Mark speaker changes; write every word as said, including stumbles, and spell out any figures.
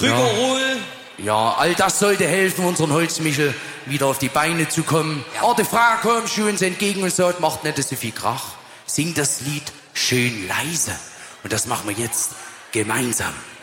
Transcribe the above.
Speaker 1: Rückerol.
Speaker 2: Ja, all das sollte helfen, unseren Holzmichel wieder auf die Beine zu kommen. Ja. Aber die Frau kommt schon uns entgegen und sagt, macht nicht so viel Krach. Singt das Lied schön leise. Und das machen wir jetzt gemeinsam.